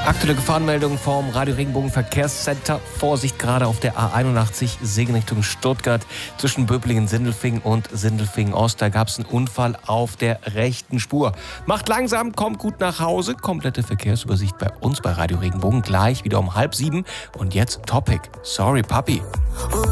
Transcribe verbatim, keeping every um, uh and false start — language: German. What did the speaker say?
Aktuelle Gefahrenmeldung vom Radio Regenbogen Verkehrscenter. Vorsicht gerade auf der A einundachtzig Segen Richtung Stuttgart zwischen Böblingen-Sindelfingen und Sindelfingen-Ost. Da gab es einen Unfall auf der rechten Spur. Macht langsam, kommt gut nach Hause. Komplette Verkehrsübersicht bei uns bei Radio Regenbogen gleich wieder um halb sieben. Und jetzt Topic. Sorry, Papi.